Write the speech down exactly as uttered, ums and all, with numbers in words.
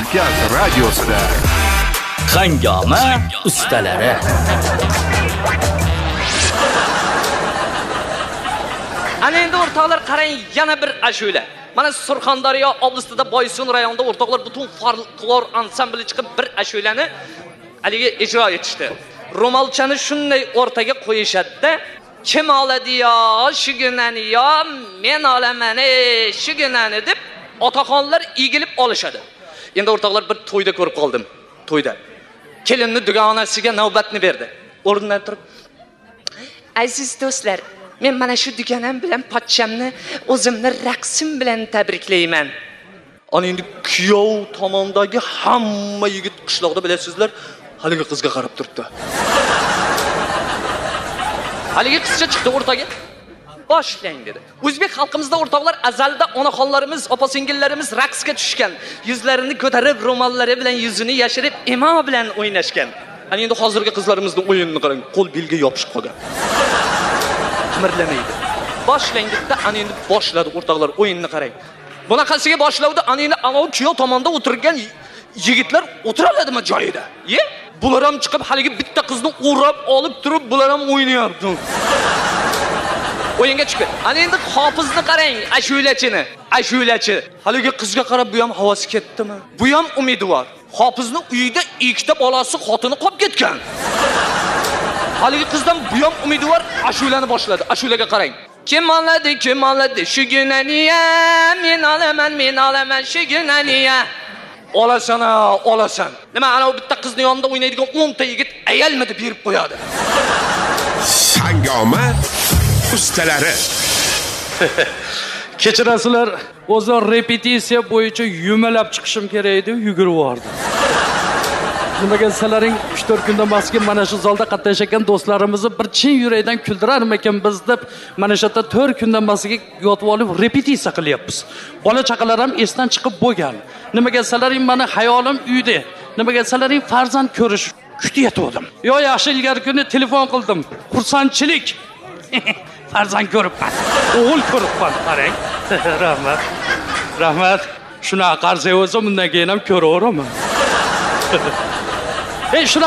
Markaz radiosida Hangoma ustalari. Ana endi o'rtoqlar qarang, yana bir ashula. Mana Surxondaryo oblasida Boysun rayonida o'rtoqlar butun folklor ansambli chiqib bir ashulani aliga ijro etishdi. Ro'molchani shunday o'rtaga qo'yishadi-da, kim oladi yo, shugunani yo, men olaman, ey, shugunani deb otaxonlar egilib olishadi. Endi o'rtoqlar bir to'yda ko'rib qoldim. To'yda kelinni dugonasiga navbatni berdi. O'rnidan turib, aziz do'stlar, men mana shu dugonam bilan pochchamni o'zimni raqsim bilan tabriklayman. Ana endi kuyov tomondagi hamma yigit qishloqda bilasizlar, haligi qizga qarab turibdi. Haligi qizcha chiqdi o'rtaga. Boshlang dedi. O'zbek xalqimizda o'rtoqlar azalda onaxonlarimiz, opa-singillarimiz raqsga tushgan. Yuzlarini ko'tarib, ro'mollari bilan yuzini yashirib, emo bilan o'ynashgan. Ana endi hozirgi qizlarimizning o'yinini qarang, qo'l belga yopishib qolgan. Qimirlamaydi. Boshlang dedi, ana endi boshladi o'rtoqlar o'yinni qarang. Bunaqasiga boshlavdi, ana endi anavi kuyov tomonda o'tirgan yigitlar o'tiraladimi joyida? Ye? Bular ham chiqib haligi bitta qizni o'rab olib turib, bular ham o'ynayapti. O'yinga chiqdi. Ana endi hofizni qarang, ashulachini. Ashulachi. Haligi qizga qarab bu ham havasi ketdimi? Bu ham umidvor. Hofizni uyida ikkita bolasi xotini qolib ketgan. Haligi qizdan bu ham umidvor ashulani boshladi. Ashulaga qarang. Kim oladi, kim oladi? Shugunaniya, men olaman, men olaman, shugunaniya. Olasan, olasan. Nima, ana o bitta qizni yonida o'ynaydigan o'n ta yigit ayalmidi berib qo'yadi. Hangoma ustalari. Kechirasizlar, o'zim repetisiya bo'yicha yumalab chiqishim kerak edi, yugurib bordim. Nimaga sizlarning uch to'rt kunda maskin mana shu zalda qatnashgan do'stlarimizni bir chin yurakdan kuldirarmikan biz deb mana shu yerda to'rt kunda masga yotib olib repetisiya qilyapmiz. Bola chaqalar ham esdan chiqib bo'lgan. Nimaga sizlarning meni hayolim uyda. Nimaga sizlarning farzand ko'rish kutayotgandim. Yo, yaxshi ilgari kuni telefon qildim. Xursandchilik. Farzand ko'ribman. O'g'il ko'ribman, qarang. Rahmat. Rahmat. Shunaqa qarsa o'zim bundan keyin ham ko'raveraman. Ey, shuna